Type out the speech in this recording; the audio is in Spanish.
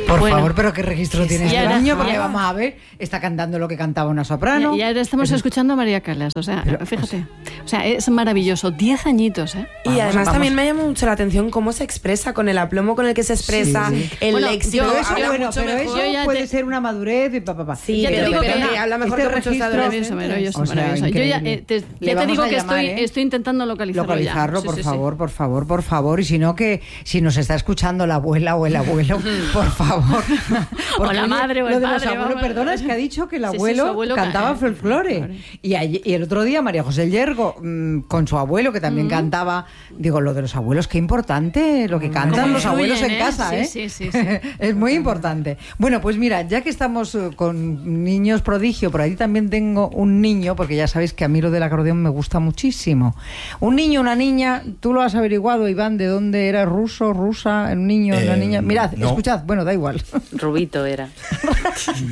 Por favor, pero ¿qué registro tiene este niño? Porque vamos a ver, está cantando lo que cantaba una soprano. Y ahora estamos escuchando a María Callas, o sea, pero, fíjate. O sea, es maravilloso, 10 añitos, ¿eh? Y además también me llama mucho la atención cómo se expresa, con el aplomo con el que se expresa, el léxico. Pero eso puede ser una madurez y papá. Sí, pero que habla mejor que muchos adolescentes. Maravilloso. Yo ya te digo que estoy intentando localizarlo ya. Por favor. Y si no, que si nos está escuchando la abuela o el abuelo, por favor. O la madre o el padre. Abuelo, perdona, es que ha dicho que el abuelo cantaba folclore. Y el otro día María José Yergo, con su abuelo, que también cantaba, digo, lo de los abuelos, qué importante lo que cantan los abuelos en casa, ¿eh? Sí. Es muy importante. Bueno, pues mira, ya que estamos con niños prodigio, por ahí también tengo un niño, porque ya sabéis que a mí lo del acordeón me gusta muchísimo. Un niño, una niña, tú lo has averiguado, Iván, ¿de dónde era? ¿Ruso, rusa? ¿Un niño, una niña? Mirad, escuchad, bueno, da igual. Rubito era.